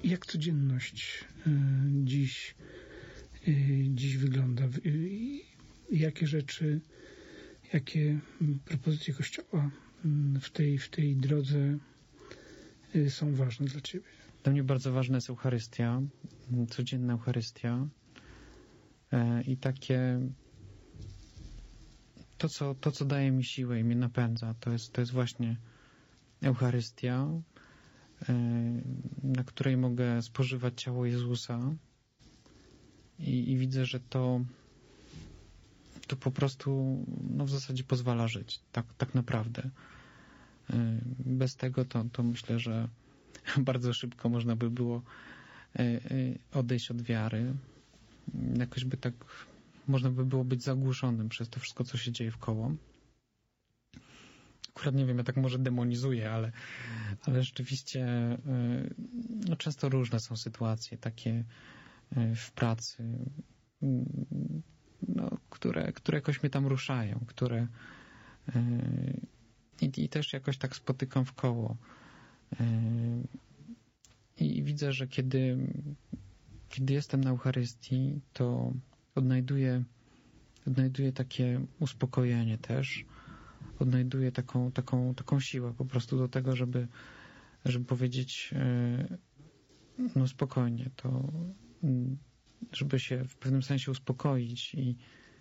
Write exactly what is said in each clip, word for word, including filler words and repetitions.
Jak codzienność dziś, dziś wygląda? Jakie rzeczy, jakie propozycje Kościoła w tej, w tej drodze są ważne dla Ciebie? Dla mnie bardzo ważna jest Eucharystia, codzienna Eucharystia i takie to, co, to, co daje mi siłę i mnie napędza, to jest, to jest właśnie Eucharystia, na której mogę spożywać ciało Jezusa i, i widzę, że to to po prostu no w zasadzie pozwala żyć, tak, tak naprawdę. Bez tego to, to myślę, że bardzo szybko można by było odejść od wiary. Jakoś by tak można by było być zagłuszonym przez to wszystko, co się dzieje wkoło. Akurat nie wiem, ja tak może demonizuję, ale, ale rzeczywiście no, często różne są sytuacje takie w pracy, no, które, które jakoś mnie tam ruszają, które i, i też jakoś tak spotykam w koło. I widzę, że kiedy, kiedy jestem na Eucharystii, to odnajduję, odnajduję takie uspokojenie też, odnajduję taką, taką, taką siłę po prostu do tego, żeby, żeby powiedzieć no spokojnie, to żeby się w pewnym sensie uspokoić i,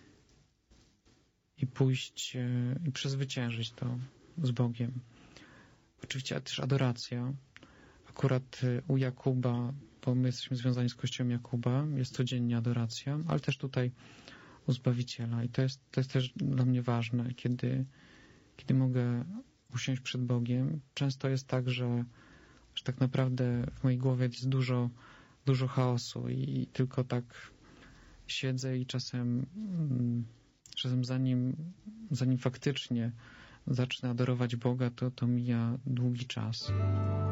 i pójść i przezwyciężyć to z Bogiem. Oczywiście też adoracja. Akurat u Jakuba, bo my jesteśmy związani z Kościołem Jakuba, jest codziennie adoracja, ale też tutaj u Zbawiciela. I to jest, to jest też dla mnie ważne, kiedy, kiedy mogę usiąść przed Bogiem. Często jest tak, że, że tak naprawdę w mojej głowie jest dużo, dużo chaosu i tylko tak siedzę i czasem, czasem zanim, zanim faktycznie zacznę adorować Boga, to, to mija długi czas.